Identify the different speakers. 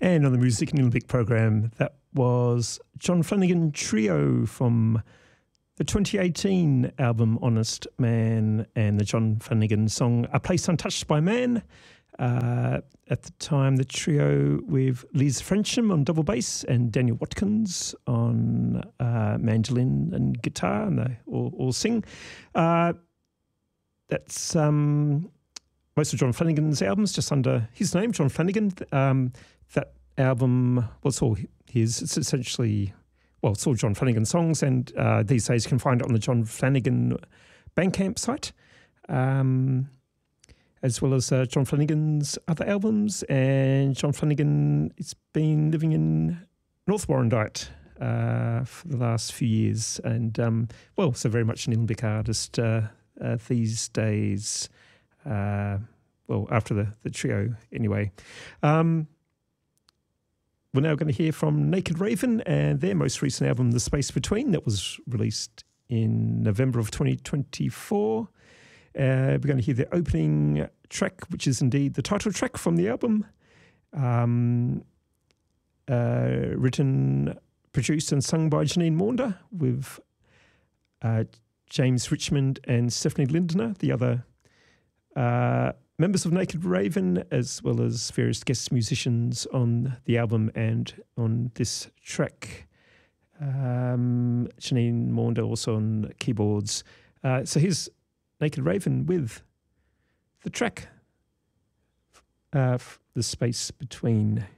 Speaker 1: And on the Music in Olympic program, that was John Flanagan Trio from the 2018 album Honest Man and the John Flanagan song A Place Untouched by Man. At the time, the trio with Liz Frensham on double bass and Daniel Watkins on mandolin and guitar, and they all sing. That's most of John Flanagan's albums, just under his name, John Flanagan. That album was all his. It's essentially, well, it's all John Flanagan songs, and these days you can find it on the John Flanagan Bandcamp site, as well as John Flanagan's other albums. And John Flanagan has been living in North Warrandyte for the last few years, and so very much an Olympic artist these days. After the trio anyway. We're now going to hear from Naked Raven and their most recent album, The Space Between, that was released in November of 2024. We're going to hear the opening track, which is indeed the title track from the album. Written, produced and sung by Janine Maunder with James Richmond and Stephanie Lindner, the other members of Naked Raven, as well as various guest musicians on the album and on this track. Janine Maunder also on keyboards. So here's Naked Raven with the track, The Space Between.